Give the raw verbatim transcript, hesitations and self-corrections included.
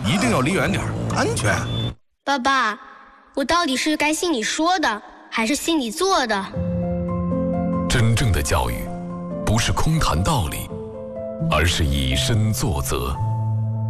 一定要离远点，安全。 爸爸，我到底是该信你说的，还是信你做的？ 真正的教育，不是空谈道理，而是以身作则。